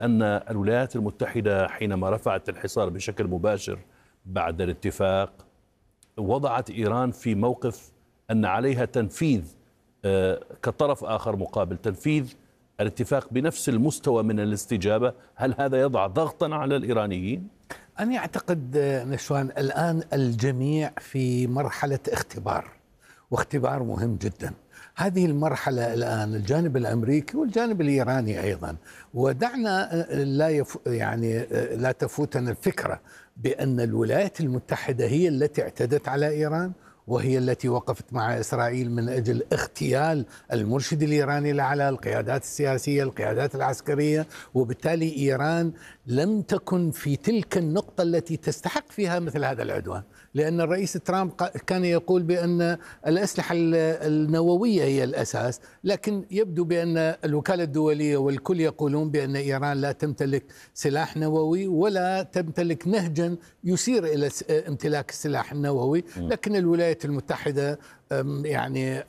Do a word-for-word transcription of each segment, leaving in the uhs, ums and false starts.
أن الولايات المتحدة حينما رفعت الحصار بشكل مباشر بعد الاتفاق وضعت إيران في موقف أن عليها تنفيذ كطرف آخر مقابل تنفيذ الاتفاق بنفس المستوى من الاستجابة. هل هذا يضع ضغطا على الإيرانيين؟ أنا أعتقد نشوان الآن الجميع في مرحلة اختبار، واختبار مهم جدا. هذه المرحلة الآن الجانب الأمريكي والجانب الإيراني أيضا، ودعنا لا يف يعني لا تفوتنا الفكرة بأن الولايات المتحدة هي التي اعتدت على إيران، وهي التي وقفت مع إسرائيل من أجل اغتيال المرشد الإيراني الأعلى، القيادات السياسية، القيادات العسكرية، وبالتالي إيران لم تكن في تلك النقطة التي تستحق فيها مثل هذا العدوان، لأن الرئيس ترامب كان يقول بأن الأسلحة النووية هي الأساس، لكن يبدو بأن الوكالة الدولية والكل يقولون بأن إيران لا تمتلك سلاح نووي ولا تمتلك نهجا يشير إلى امتلاك السلاح النووي، لكن الولايات المتحدة يعني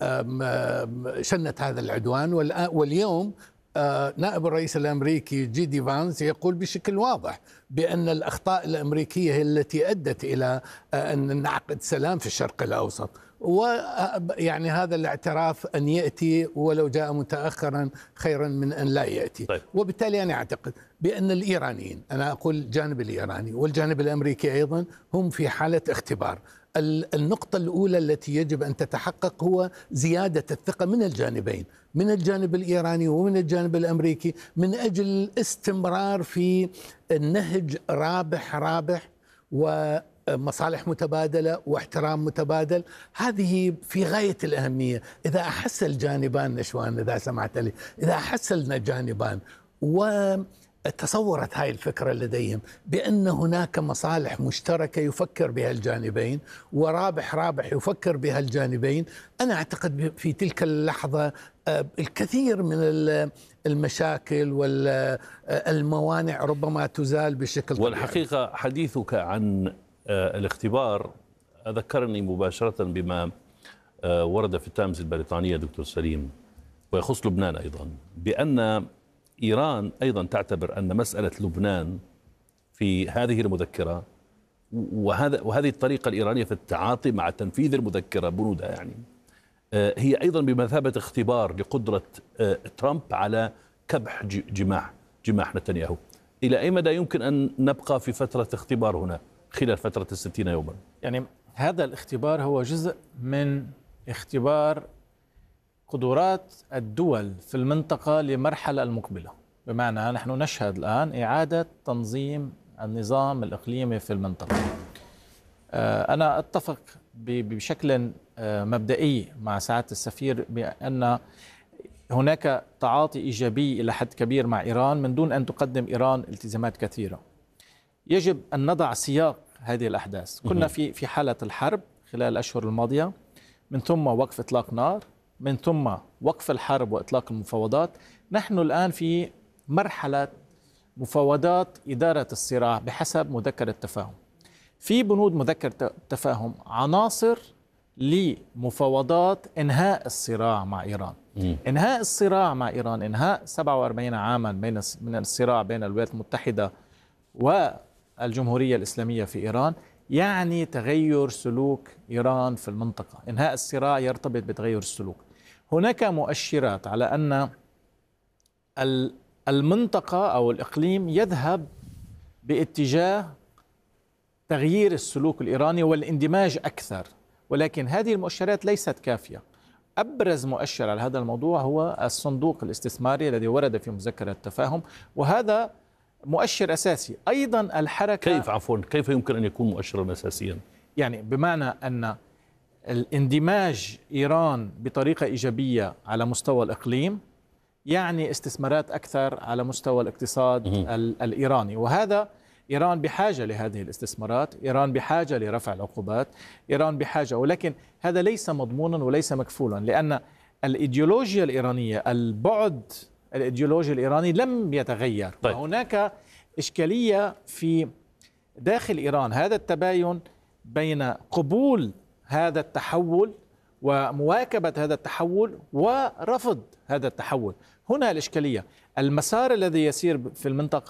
شنت هذا العدوان. واليوم نائب الرئيس الأمريكي جي دي فانس يقول بشكل واضح بأن الأخطاء الأمريكية هي التي أدت إلى أن نعقد سلام في الشرق الأوسط، ويعني هذا الاعتراف أن يأتي ولو جاء متأخرا خيرا من أن لا يأتي. طيب. وبالتالي أنا أعتقد بأن الإيرانيين، أنا أقول الجانب الإيراني والجانب الأمريكي أيضا، هم في حالة اختبار. النقطة الأولى التي يجب أن تتحقق هو زيادة الثقة من الجانبين، من الجانب الإيراني ومن الجانب الأمريكي، من أجل الاستمرار في النهج رابح رابح ومصالح متبادلة واحترام متبادل. هذه في غاية الأهمية. إذا أحس الجانبان نشوان، إذا سمعت لي، إذا أحس الجانبان و تصورت هاي الفكرة لديهم بأن هناك مصالح مشتركة يفكر بها الجانبين ورابح رابح يفكر بها الجانبين، أنا أعتقد في تلك اللحظة الكثير من المشاكل والموانع ربما تزال بشكل طبيعي. والحقيقة حديثك عن الاختبار ذكرني مباشرة بما ورد في التايمز البريطانية دكتور سليم، ويخص لبنان أيضا، بأن إيران أيضا تعتبر أن مسألة لبنان في هذه المذكرة وهذا وهذه الطريقة الإيرانية في التعاطي مع تنفيذ المذكرة بنودها يعني هي أيضا بمثابة اختبار لقدرة ترامب على كبح جماح جماح نتنياهو. إلى أي مدى يمكن أن نبقى في فترة اختبار هنا خلال فترة الستين يوما؟ يعني هذا الاختبار هو جزء من اختبار قدرات الدول في المنطقة لمرحلة المقبلة، بمعنى نحن نشهد الآن إعادة تنظيم النظام الإقليمي في المنطقة. أنا أتفق بشكل مبدئي مع سعادة السفير بأن هناك تعاطي إيجابي إلى حد كبير مع إيران من دون أن تقدم إيران التزامات كثيرة. يجب أن نضع سياق هذه الأحداث. كنا في في حالة الحرب خلال الأشهر الماضية، من ثم وقف إطلاق نار، من ثم وقف الحرب وإطلاق المفاوضات. نحن الآن في مرحلة مفاوضات إدارة الصراع بحسب مذكرة التفاهم. في بنود مذكرة التفاهم عناصر لمفاوضات إنهاء الصراع مع إيران. م. إنهاء الصراع مع إيران، إنهاء سبعة وأربعين عاما بين من الصراع بين الولايات المتحدة والجمهورية الإسلامية في إيران، يعني تغير سلوك إيران في المنطقة. إنهاء الصراع يرتبط بتغير السلوك. هناك مؤشرات على أن المنطقة أو الإقليم يذهب باتجاه تغيير السلوك الإيراني والاندماج أكثر، ولكن هذه المؤشرات ليست كافية. أبرز مؤشر على هذا الموضوع هو الصندوق الاستثماري الذي ورد في مذكرة التفاهم، وهذا مؤشر أساسي. أيضا الحركة كيف عفوا كيف يمكن أن يكون مؤشرا أساسيا؟ يعني بمعنى أن الاندماج إيران بطريقة إيجابية على مستوى الإقليم يعني استثمارات أكثر على مستوى الاقتصاد الإيراني، وهذا إيران بحاجة لهذه الاستثمارات، إيران بحاجة لرفع العقوبات، إيران بحاجة، ولكن هذا ليس مضمونا وليس مكفولا، لأن الإيديولوجيا الإيرانية، البعد الإيديولوجي الإيراني لم يتغير. طيب. وهناك إشكالية في داخل إيران، هذا التباين بين قبول هذا التحول ومواكبة هذا التحول ورفض هذا التحول. هنا الإشكالية. المسار الذي يسير في المنطقة